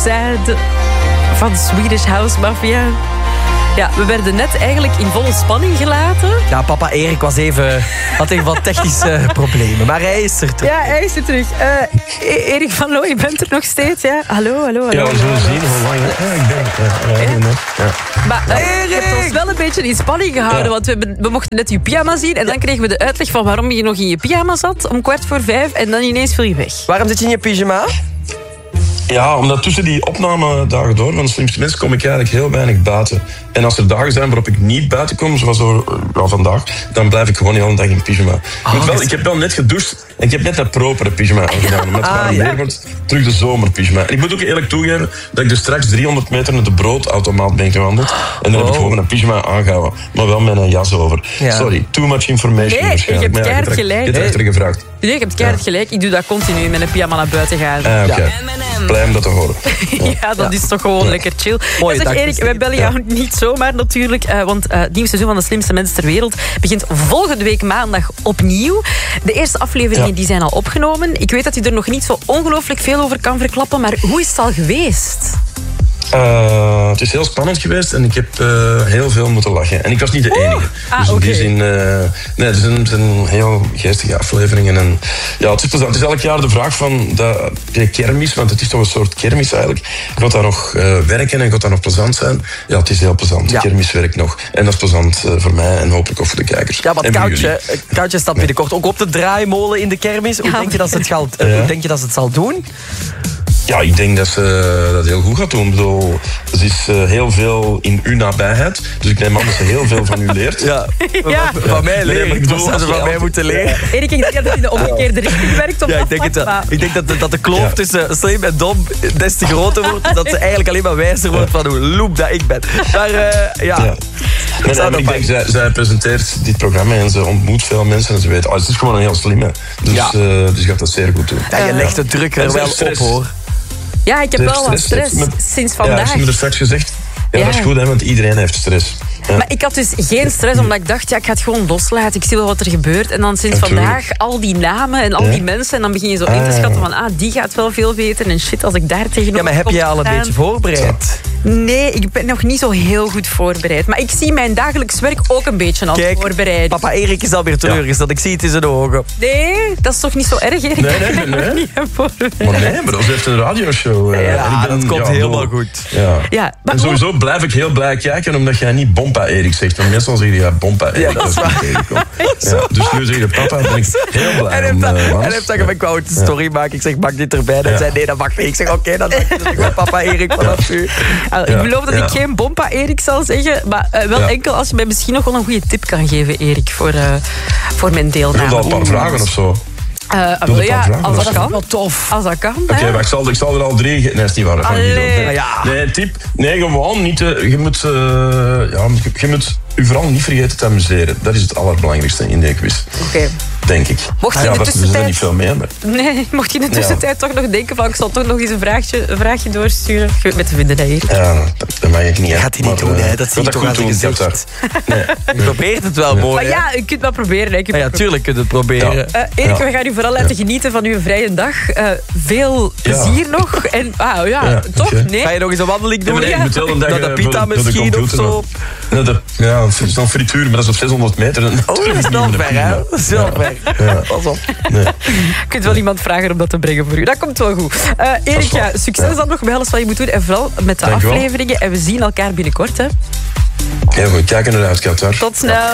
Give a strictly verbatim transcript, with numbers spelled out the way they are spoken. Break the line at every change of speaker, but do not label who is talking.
Sad van Swedish House Mafia. Ja, we werden net eigenlijk in volle spanning gelaten.
Ja, papa Erik was even, had even wat technische problemen, maar hij is er terug.
Ja, hij is er terug. Uh, Erik van Loo, je bent er nog steeds, ja? Hallo, hallo, hallo.
Ja, we zullen zien hoe lang. Ja, ik denk. Ja, ja, ja. Ja.
Maar uh, je hebt ons wel een beetje in spanning gehouden, ja. want we, we mochten net je pyjama zien en dan kregen we de uitleg van waarom je nog in je pyjama zat om kwart voor vijf en dan ineens viel je weg.
Waarom zit je in je pyjama?
Ja, omdat tussen die opnamedagen door van de Slimste Mensen kom ik eigenlijk heel weinig buiten. En als er dagen zijn waarop ik niet buiten kom, zoals er, ja, vandaag, dan blijf ik gewoon de hele dag in pyjama. Oh, ik, wel, ik heb wel net gedoucht en ik heb net dat propere pyjama aangedaan. Omdat het ah, ja. wordt terug de zomerpyjama. En ik moet ook eerlijk toegeven dat ik dus straks driehonderd meter naar de broodautomaat ben gewandeld. En dan oh. heb ik gewoon een pyjama aangehouden. Maar wel met een jas over. Ja. Sorry, too much information.
Nee, je hebt keihard ja, gelijk.
Je hebt er gevraagd.
Nee, je hebt keihard ja. gelijk. Ik doe dat continu met een pyjama naar buiten gaan.
Ah, okay. ja. Blij om dat te horen.
Ja, ja dat ja. is toch gewoon ja. lekker chill.
Mooi,
zeg, Erik, wij bellen jou ja. niet zomaar natuurlijk, uh, want uh, het nieuwe seizoen van de Slimste Mensen ter Wereld begint volgende week maandag opnieuw. De eerste afleveringen ja. die zijn al opgenomen. Ik weet dat je er nog niet zo ongelooflijk veel over kan verklappen, maar hoe is het al geweest?
Uh, het is heel spannend geweest en ik heb uh, heel veel moeten lachen. En ik was niet de enige.
Ah,
dus in
okay.
die zin... Uh, nee, het zijn, het zijn heel geestige afleveringen. En, ja, het, is, het is elk jaar de vraag van de, de kermis, want het is toch een soort kermis eigenlijk. Gaat dat nog uh, werken en gaat dat nog plezant zijn? Ja, het is heel plezant. Ja. Kermis werkt nog. En dat is plezant uh, voor mij en hopelijk ook voor de kijkers.
Ja, want Koutje, Koutje staat binnenkort ook op de draaimolen in de kermis. Hoe, ja. denk, je dat ze het gaat, uh, ja. hoe denk je dat ze het zal doen?
Ja, ik denk dat ze dat heel goed gaat doen. Ik bedoel, er is uh, heel veel in uw nabijheid. Dus ik neem aan dat ze heel veel van u leert.
Ja, ja. Van, van mij leren. Nee, ik bedoel, dat ze van ja. mij moeten leren. Ja.
Erik, ik denk dat het in de omgekeerde richting werkt. Op
ja, ik denk, het, maar... ik denk dat, de, dat de kloof ja. tussen slim en dom des te groter wordt. Dat ze eigenlijk alleen maar wijzer wordt van hoe loep dat ik ben. Maar uh, ja... ja.
Nee, nee, ik denk, zij, zij presenteert dit programma en ze ontmoet veel mensen en ze weet, oh, het is gewoon een heel slimme. Dus, ja. uh, dus gaat dat zeer goed doen.
Ja, je legt de druk er wel op, hoor.
Ja, ik heb wel wat stress met, sinds vandaag.
Ja, als je me er straks gezegd. Ja, ja, dat is goed, hè, want iedereen heeft stress. Ja.
Maar ik had dus geen stress, omdat ik dacht, ja, ik ga het gewoon loslaten. Ik zie wel wat er gebeurt. En dan sinds ja, vandaag al die namen en al ja. die mensen. En dan begin je zo ah, in te schatten van, ah, die gaat wel veel weten. En shit, als ik daar tegenop
Ja, maar heb je al een
staan.
beetje voorbereid?
Nee, ik ben nog niet zo heel goed voorbereid. Maar ik zie mijn dagelijks werk ook een beetje als
Kijk,
voorbereid.
Papa Erik is alweer teleurgesteld. Ja. Ik zie het in zijn ogen.
Nee, dat is toch niet zo erg, Erik?
Nee, nee, nee. nee.
Niet
maar nee, maar dat heeft een radioshow. Uh,
ja,
en ben,
dat komt
ja,
helemaal goed.
Ja.
Ja, maar
en sowieso blijf ik heel blij kijken, omdat jij niet Bompa Erik zegt. Want meestal zeg je, ja, Bompa Erik. Ja, dat is waar. Ja, dus nu zeg je papa, ben ik heel blij.
En
om,
hij heeft
uh,
gezegd, ik wou een story maken. Ik zeg, mag dit erbij? En hij zei, nee, dat mag niet. Ik zeg, oké, okay, dan mag je. Dus ik wil papa Erik vanaf u.
Ja. Ik beloof dat ik ja. geen Bompa Erik zal zeggen, maar uh, wel ja. enkel als je mij misschien nog wel een goede tip kan geven, Erik, voor, uh, voor mijn deelname.
Ik wil al een paar vragen of zo.
Uh, wel, ja, als dat kan.
Wel tof.
Als dat kan.
Oké, okay, maar ik zal, ik zal er al drie... Nee, is niet waar. Dat
nee.
Ja. nee, tip. Nee, gewoon niet... Uh, je moet... Uh, ja, je, je moet u vooral niet vergeten te amuseren. Dat is het allerbelangrijkste in de quiz.
Oké. Okay.
Denk ik.
Mocht je
ja,
in de tussentijd...
er niet veel mee, maar...
Nee, mocht je in de tussentijd ja. toch nog denken van... Ik zal toch nog eens een vraagje, een vraagje doorsturen. Je weet met te vinden, dat hier.
Ja, dat, dat mag ik niet.
Dat gaat hij niet doen, hè. Dat zie je toch aan zijn gezicht. Nee. Je probeert het wel mooi,
maar ja, je kunt het wel proberen. Hè.
Ah, ja, tuurlijk kun je het proberen.
Ja. Uh, Erik, ja. we gaan u vooral laten genieten van uw vrije dag. Uh, veel plezier ja. nog. En, ah, ja, ja, toch? Okay. Nee?
Ga je nog eens een wandeling doen?
Ja,
ja.
Moet wel een dag,
naar de pita misschien of zo?
Ja, de, ja, het is een frituur, maar dat is op zeshonderd meter.
Oh, dat is wel ver, hè? Dat is wel ver. Pas op.
Nee.
Je kunt wel iemand vragen om dat te brengen voor u. Dat komt wel goed. Uh, Erik, ja, succes ja. dan nog bij alles wat je moet doen. En vooral met de Dank afleveringen. Wel. En we zien elkaar binnenkort. Hè.
Heel goed, kijken eruit, Qatar.
Tot snel.